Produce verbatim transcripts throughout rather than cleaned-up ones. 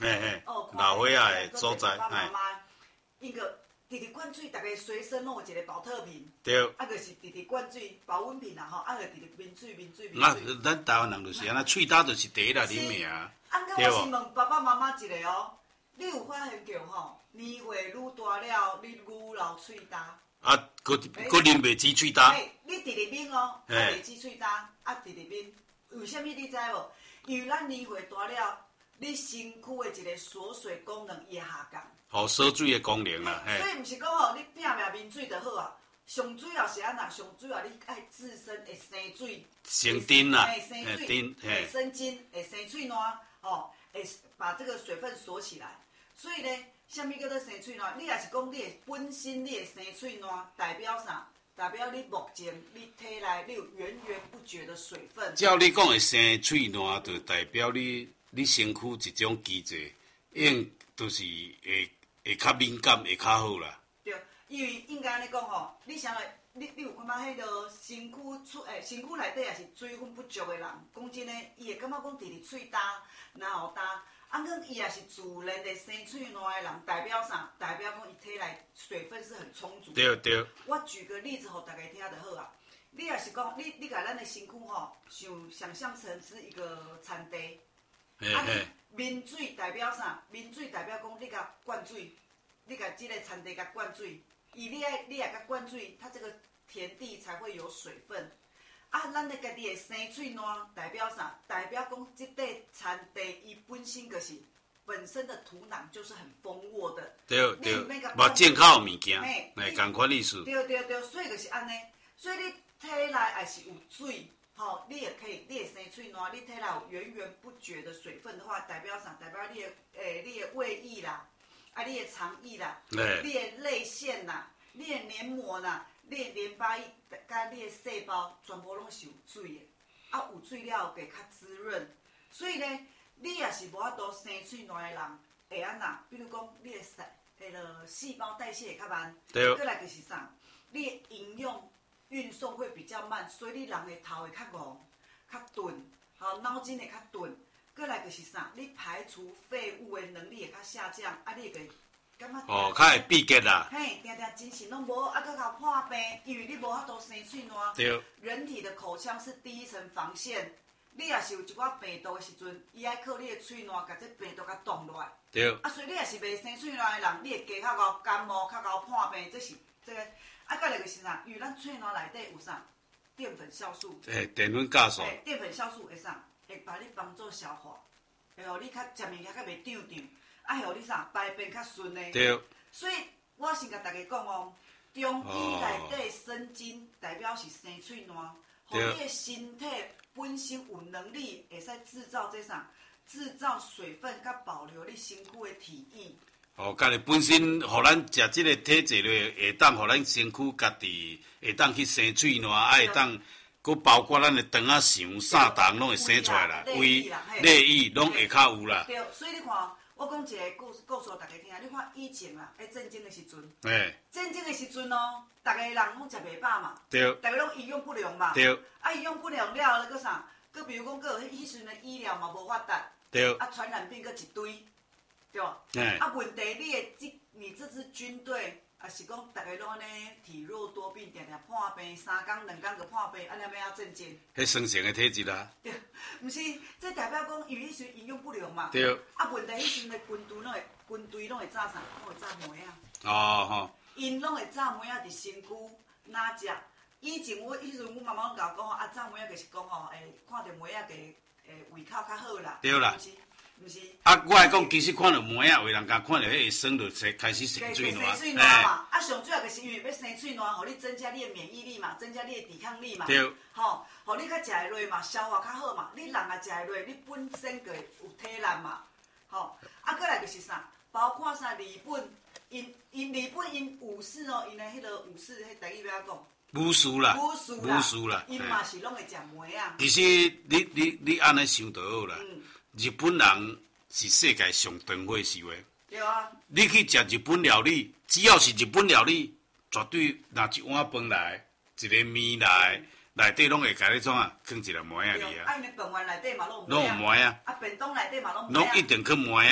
嘿嘿，老岁仔的所在， 哎。因个直直灌水，大家随身拢有一个保特瓶， 对， 啊，就是直直灌水保温瓶啦吼，啊，就直直抿水抿水抿水。 啊，咱台湾人就是安那，喙焦就是第啦，啉命。 啊，我是问爸爸妈妈一个哦，你有发现到吼，年岁愈大了，你愈流喙焦。啊， 佫佫啉袂止喙焦。 你直直抿哦，啊，袂止喙焦，啊，直直抿。为什么你知无？因为咱年岁大了，你身躯的一个锁水功能伊会下降。 哦，锁水的功能啦， 所以毋是讲吼，你拼命抿水就好啊。上主要是安那，上主要你爱自身会生水， 生津啦， 会生水，会生津，会生喙烂，哦，会把这个水分锁起来。所以呢，什么叫做生喙烂？你也是讲你的本身你的生喙烂，代表啥？代表你目前你体内你有源源不绝的水分。 照你讲的生喙烂，就代表你你身躯一种机制，应就是会。会较敏感，会较好啦。 对，因为应该安尼讲吼，你想来，你你有感觉迄个身躯出诶，身躯内底也是水分不足的人，讲真诶，伊会感觉讲直直喙焦，然后焦，啊，佮伊也是自然的生喙烂的人，代表啥？代表讲伊体内水分是很充足。 对对。我举个例子互大家听就好啊。你也是讲，你你甲咱的身躯吼，想想象成是一个餐地。啊，抿水代表啥？抿水代表讲你甲灌水，你甲这个田地甲灌水，伊你爱你爱甲灌水，它这个田地才会有水分。啊，咱的家己的生喙烂代表啥？代表讲这块田地伊本身就是本身的土壤就是很丰沃的。 对对，无进口物件，哎，同款意思。 对对对，所以就是安尼，所以你体内也是有水。吼、哦，你也可以，你的生喙烂，你体内有源源不绝的水分的话，代表啥？代表你的诶、欸，你的胃液啦，啊，你的肠液啦，你的泪腺啦，你的黏膜啦，你的淋巴液，甲你的细胞全部拢是有水的，啊，有水了会较滋润。所以呢，你也是无法度生喙烂的人，会安那？比如讲，你的细，迄个细胞代谢会较慢， 对。 再来就是啥？你的营养运送会比较慢，所以你人的头会较戆、较钝，好，脑筋会较钝。过来就是啥？你排除废物的能力会较下降，啊，你会感觉哦，较会闭结啦。 嘿，定定精神拢无，啊，搁较破病，因为你无法度生喙烂。 对。 人体的口腔是第一层防线，你也是有一寡病毒的时阵，伊爱靠你的喙烂，甲这病毒甲挡落来。 对。 啊，所以你也是袂生喙烂的人，你会加较高感冒、较高破病，这是这个。啊，再来就是啥？因为咱喙烂内底有啥？淀粉酵素。 诶，淀粉酵素。 诶，淀粉酵素会啥？会把你帮助消化，会互你较食物件较袂胀胀，啊，会互你啥排便较顺的。 对。 所以我先甲大家讲哦，中医内底生津代表是生喙烂，互你的身体本身有能力会使制造这啥？制造水分，甲保留你身躯的体液。 哦，家己本身，互咱食即个体质咧，会当互咱身躯家己会当去生喙烂，啊会当，佮包括咱的肠仔肠、啥肠拢会生出来啦，胃、内液拢会较有啦。 对，所以你看，我讲一个故故事大家听，你看以前啊，喺战争的时阵， 哎， 战争的时阵哦，大家人拢食袂饱嘛， 对， 大家拢营养不良嘛， 对， 啊营养不良了，那个啥，佮比如讲，佮有迄时阵的医疗嘛无发达， 对， 啊传染病佮一堆。对吧？ 哎， 啊，问题你的这你这支军队，啊是讲大家拢安尼体弱多病，定定破病，三工两工就破病，安尼要怎战争？ 迄生成的体质啦。 对，毋是，这代表讲因为迄时营养不良嘛。 对。 啊，问题迄时的军队拢会军队拢会炸啥？拢会炸糜啊。 哦吼。 因拢会炸糜啊，伫身躯哪食？以前我迄时阮妈妈拢甲我讲吼，啊炸糜啊就是讲吼，诶，看到糜啊，个诶胃口较好啦。 对啦。 毋是， 啊，我来讲，其实看到糜啊，有人甲看到迄个酸，就开始生喙烂。 生喙烂嘛，啊，上主要就是因为要生喙烂，互你增加你的免疫力嘛，增加你的抵抗力嘛。 对。 吼，互你较食会落嘛，消化较好嘛，你人也食会落，你本身就有体力嘛。吼，啊，过来就是啥？包括啥？日本，因因日本因武士哦，因的迄个武士，迄台语要讲。 武士啦。 武士啦。武士啦。 因嘛是拢会食糜啊。 其实你你你安尼想就好啦。嗯。日本人是世界上长火烧的。 对啊。 你去食日本料理，只要是日本料理，绝对拿一碗饭来，一个面来，内底拢会甲你怎啊，放一个糜啊哩啊。 啊，因为饭碗内底嘛拢有糜啊。 拢有糜啊。 啊，便当内底嘛拢有糜啊。 拢一定放糜啊。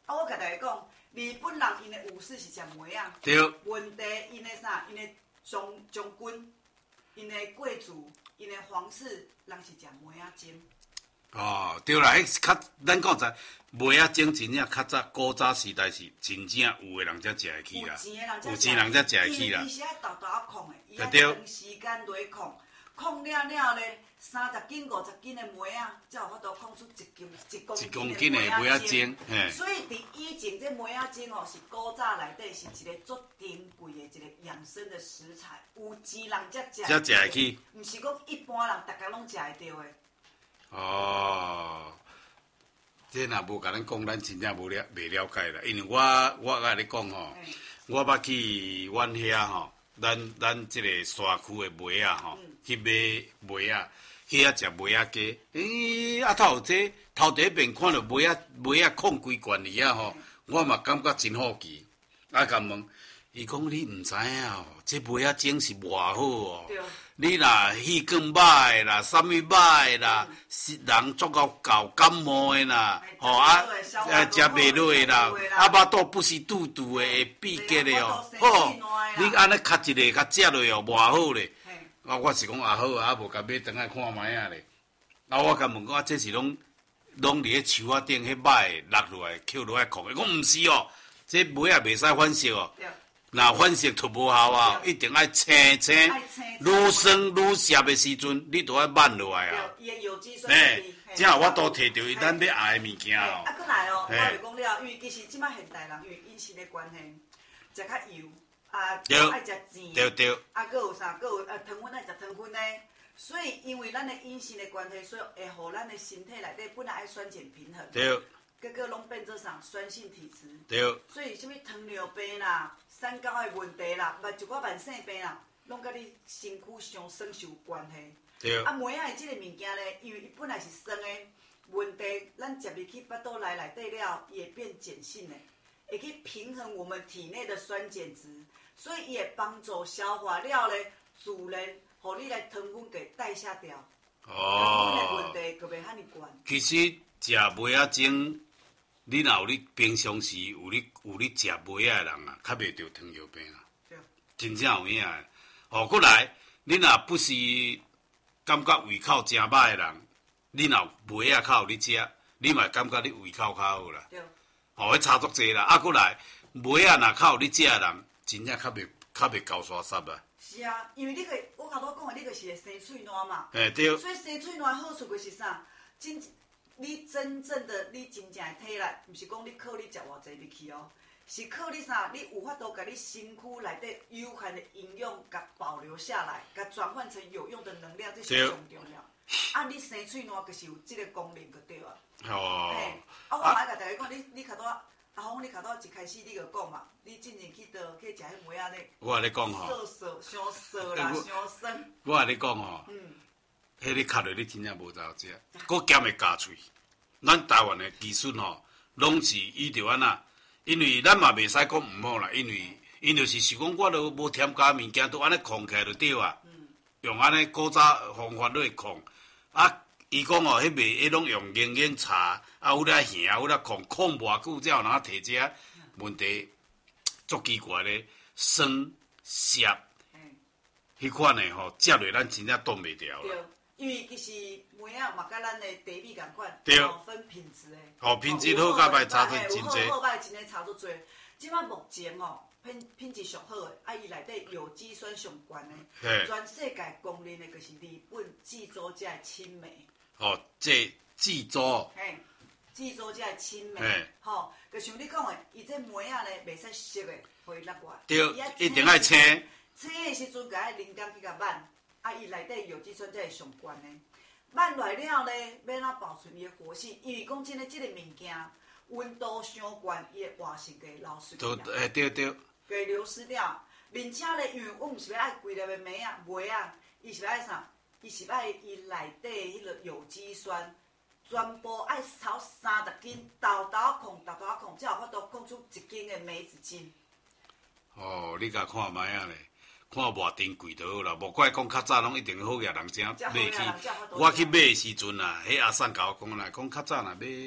啊，我甲大家讲，日本人因的武士是食梅啊。 对。 文帝因的啥？因的将将军，因的贵族，因的皇室，人是食梅啊精。 哦，对啦，迄较咱讲在梅啊精真正较早古早时代是真正有的人才食会起啦，有钱人才食会起啦。 伊是爱豆豆啊控的，伊爱长时间落控，控了了咧，三十斤、五十斤的梅啊，才有法度控出一斤一公斤的梅啊精。所以伫以前这梅啊精哦，是古早内底是一个足珍贵的一个养生的食材，有钱人才食。 才食会起， 毋是讲一般人大家拢食会着的。 哦，这若无甲咱讲，咱真正无了袂了解啦。因为我我甲你讲吼，我捌去阮遐吼，咱咱即个山区的梅啊吼，去买梅啊，去遐食梅啊鸡。诶，啊头这头第一遍看到梅啊梅啊控规罐哩啊吼，我嘛感觉真好奇。啊，甲问，伊讲你毋知影哦，这梅啊精是偌好哦。你若气管歹啦，啥物歹啦，人足够搞感冒的啦，吼啊，啊食袂落啦，啊巴肚不是肚肚的会闭结的哦，吼，你安尼卡一个甲食落哦，偌好咧。啊，我是讲啊好啊，无甲买转来看卖啊咧。啊，我甲问讲啊，这是拢拢伫迄树仔顶迄摆落落来，扣落来控的。我毋是哦，这梅也袂使反色哦。若反色脱无效啊，一定爱青青，愈酸愈涩的时阵，你都要慢落来啊。 伊的有机酸。 哎，正好我都摕到伊咱要爱的物件哦。 啊，搁来哦，我就讲了，因为其实即摆现代人因为饮食的关系，食较油，啊，爱食甜， 对对。 啊，搁有啥？搁有呃糖分爱食糖分呢？所以因为咱的饮食的关系，所以会互咱的身体内底本来爱酸碱平衡。 对。 结果拢变做啥？酸性体质。 对。 所以什么糖尿病啦、三高的问题啦、慢一寡慢性病啦，拢甲你身躯上酸是有关系。 对。 啊，梅啊的即个物件咧，因为伊本来是酸的，问题咱食入去腹肚内内底了，伊会变碱性的，会去平衡我们体内的酸碱值，所以伊会帮助消化了咧，自然互你来糖分给代谢掉。哦。糖分的问题就袂遐尼悬。 其实食梅啊精。你若有你平常时有你有你食梅啊的人啊，较袂着糖尿病啊，真正有影的。哦，过来，你若不是感觉胃口真歹的人，你若梅啊较有你食，你嘛感觉你胃口较好啦。哦，迄差足济啦。啊，过来，梅啊若较有你食的人，真正较袂较袂高沙沙啊。 是啊，因为你个我头拄讲的，你个是会生喙烂嘛。 哎对。 所以生喙烂好处就是啥？真。你真正的你真正的体力，毋是讲你靠你食偌济入去哦，是靠你啥？你有法度甲你身躯内底有限的营养，甲保留下来，甲转换成有用的能量，这是上重要。啊，你生喙烂就是有这个功能就对啊。哦。嘿，啊，我来甲大家讲，你你较多阿峰，你较多一开始你就讲嘛，你进前去倒去食迄梅仔咧。 我甲你讲吼。 涩涩，伤涩啦，伤酸。 我甲你讲吼。嗯。迄你卡落你真正无咋食，佫咸会加喙。咱台湾的技术吼，拢是伊着安那，因为咱嘛袂使讲毋好啦，因为因就是是讲我都无添加物件，都安尼控起来就对啊。嗯、用安尼古早方法来控，啊，伊讲哦，迄袂，迄拢用研研茶，啊，有咧咸，有咧控，控偌久才有人摕遮，问题足奇怪咧，酸涩，迄款的吼，食落咱真正挡袂牢啦。 因为其实梅啊嘛，甲咱的茶米共款，分品质的。 哦，品质好甲歹差出真济。 有好好歹真诶差足多。即摆目前吼，品品质上好诶，啊伊内底有机酸上悬诶，全世界公认诶，就是日本济州遮诶青梅。 哦，这济州。 嘿，济州遮诶青梅，吼，就像你讲诶，伊这梅啊咧，袂使熟诶，互伊落来。 对，一定爱青。 青诶时阵，甲伊零点去甲挽。啊，伊内底有机酸才会上悬呢。挽来了咧，要怎保存伊的活性？因为讲真诶，即个物件温度上悬，伊的活性会流失掉。 对对对。 会流失掉，并且咧，因为我毋是要爱规粒的梅啊、梅啊，伊是要爱啥？伊是要伊内底迄个有机酸，全部爱炒三十斤，豆豆控、豆豆控，才有法度控出一斤的梅子精。 哦，你甲看卖啊咧。看偌珍贵就好啦，无怪讲较早拢一定好个人正买去。我去买的时阵啊，迄阿婶甲我讲啦，讲较早若买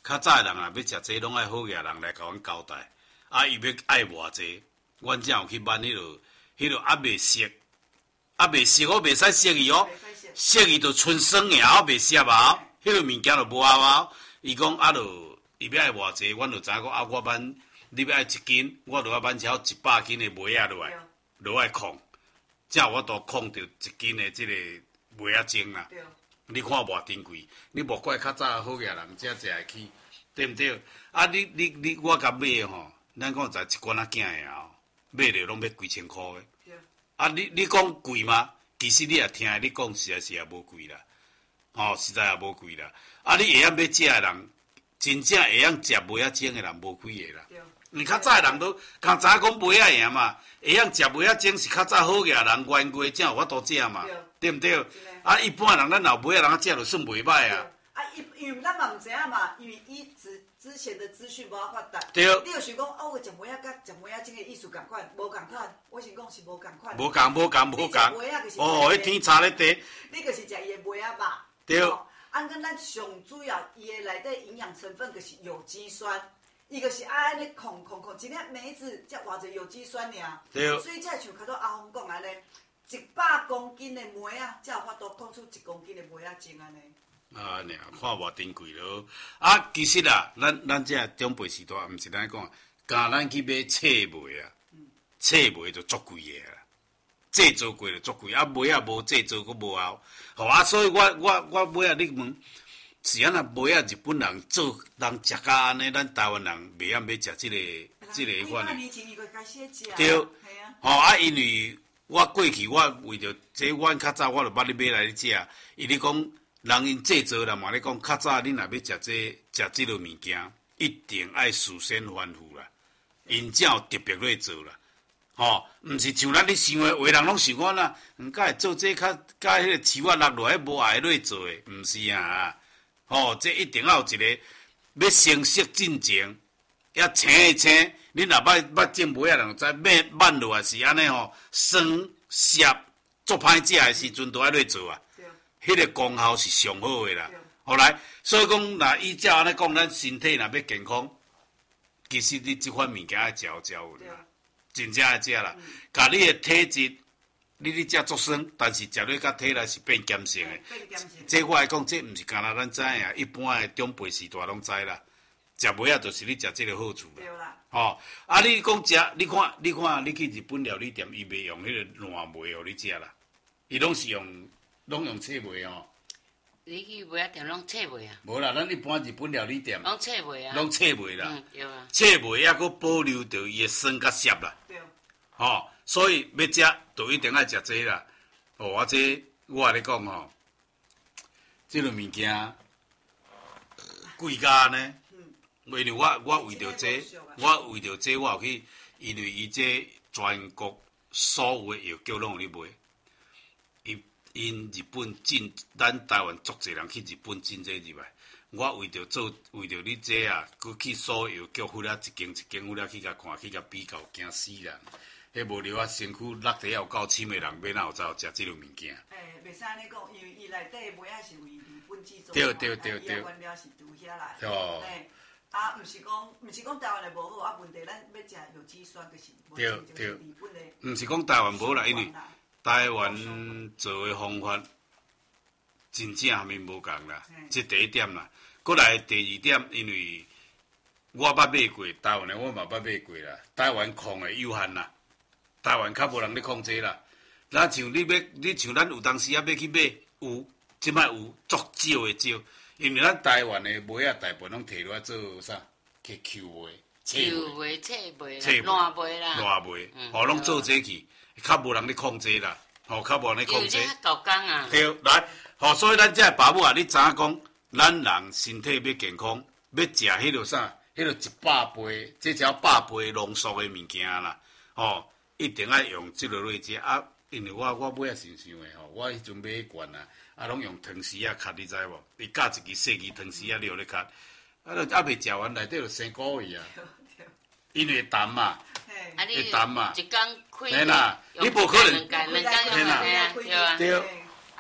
较早的人若要食这，拢爱好野人来甲阮交代。啊，伊要爱偌济，阮才有去买迄落，迄落还袂熟，还袂熟，我袂使熟伊哦。熟伊就纯酸尔，我袂熟啊。迄落物件就无效啊。伊讲啊，落伊要爱偌济，阮就知影讲啊，我买你要爱一斤，我就要买超一百斤的梅仔落来，落来控，才有我都控着一斤的即个梅仔精啦。你看偌珍贵，你莫怪较早好野人才食会起，对毋对？啊，你你你我甲买吼。咱讲在一罐仔囝的啊，买着拢要几千箍的。啊，你你讲贵吗？其实你也听，你讲实在是也无贵啦。哦，实在也无贵啦。啊，你会晓要食的人，真正会晓食梅仔精的人无几个啦。你较早的人都刚早讲梅仔赢嘛，会晓食梅仔精是较早好个人冤过，才有法度食嘛，对毋对？啊，一般人咱老梅仔人食就算袂歹啊。 啊，因因为咱嘛毋知影嘛，因为伊之之前的资讯无法发达。 对。 你有想讲，哦，我食梅仔甲食梅仔精的意思共款，无共款。我想讲是无共款。 无共，无共，无共。哦，迄天差咧地。 你就是食伊的梅仔肉。 对。 按跟咱上主要，伊的内底营养成分就是有机酸，伊就是爱安尼控控控，一粒梅子才偌济有机酸尔。 对。 所以才像较多阿峰讲安尼，一百公斤的梅仔，才有法度控出一公斤的梅仔精安尼。 啊，尔看偌珍贵咯！啊，其实啦，咱咱这长辈时代，毋是咱讲，甲咱去买册梅啊，册梅就足贵个啦，制作过就足贵，啊梅啊无制作，佫无效，吼啊！所以我我我买啊，你问是安那梅啊？日本人做人食甲安尼，咱台湾人袂晓要食即个即个款的。对，吼啊，因为我过去我为着这，阮较早我就捌咧买来咧食，伊咧讲。人因制作啦嘛，咧讲较早，你若要食这食这落物件，一定爱事先吩咐啦，因才有特别咧做啦，吼，毋是像咱咧想诶，有诶人拢想讲啦，毋甲会做这较甲迄个树啊落落迄无爱咧做诶，毋是啊，吼，这一定要有一个要成熟进前，要青一青，你若捌捌种梅啊，人知慢慢落来是安尼吼，酸涩足歹食诶时阵，都爱咧做啊。迄个功效是上好的啦，后来所以讲，若依照安尼讲，咱身体若要健康，其实你即款物件爱嚼嚼的啦，真正爱食啦。甲你的体质，你咧食足酸，但是食落甲体内是变碱性的。这我来讲，这毋是干那咱知影，一般的长辈时代拢知啦。食梅啊，就是你食这个好处啦。哦，啊，你讲食，你看，你看，你去日本料理店，伊袂用迄个烂梅互你食啦，伊拢是用。拢用册梅哦。 你去梅仔店拢册梅啊？ 无啦，咱一般日本料理店。 拢册梅啊。 拢册梅啦。 嗯，对啊。 册梅还佫保留着伊的酸甲涩啦。 对。 吼，所以要食，就一定爱食这啦。哦，啊这我咧讲吼，这个物件贵价呢？嗯。因为我我为着这，我为着这，我有去，因为伊这全国所有的药局拢有咧卖。因日本进，咱台湾足侪人去日本进这入来。我为着做，为着你这啊，佮去所有局忽了一间一间忽了去甲看，去甲比较，惊死人。迄无聊啊，身躯落地有够深的人，要哪有走食这种物件？ 诶，袂使安尼讲，因为伊内底梅仔是为日本制作， 对对对对。 伊原料是从遐来。 哦。 诶，啊，毋是讲，毋是讲台湾的无好，啊，问题咱要食有机酸，就是对对。 日本的。 毋是讲台湾无啦，因为。台湾做的方法真正还面无共啦，这第一点啦。过来第二点，因为我捌买过台湾的，我嘛捌买过啦。台湾控的有限啦，台湾较无人咧控这啦。咱像你要，你像咱有当时啊要去买，有，即摆有足少的少，因为咱台湾的梅啊，大部分拢摕落来做啥？去球梅、 册梅、册梅、 烂梅啦， 烂梅，吼，拢做这去。较无人咧控制啦，吼，较无人咧控制。 因为较高工啊。 对，来，吼，所以咱这爸母啊，你知影讲，咱人身体要健康，要食迄落啥，迄落一百倍，这只百倍浓缩的物件啦，吼，一定爱用即落类食啊。因为我我买啊想想的吼，我迄阵买迄罐啊，啊，拢用汤匙啊卡，你知无？伊夹一支细支汤匙啊，了咧卡，啊，都还袂食完，内底就生膏去啊。因为淡嘛。会淡嘛？ 一工开， 嘿啦，你无可能， 两工两工用啊，对啊， 对。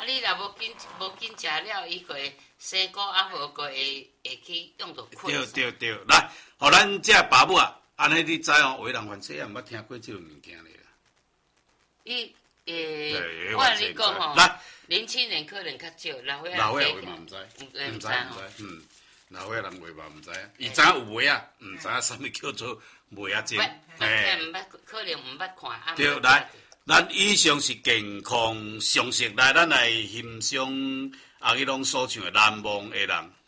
啊，你若无紧无紧食了，伊个生果啊，无个会会去用到困。 对对对，来，互咱这爸母啊，安尼你知哦，为人凡世也毋捌听过这种物件咧。 伊诶， 对， 我跟你讲吼， 来， 年轻人可能较少，老岁仔老岁仔话嘛毋知， 毋毋知毋知吼。， 嗯，老岁仔人话嘛毋知，伊知影有话啊，毋知影啥物叫做话啊精， 嘿，毋捌，可能毋捌看。啊对，来，咱以上是健康常识，来，咱来欣赏阿迄种所唱的难忘的人。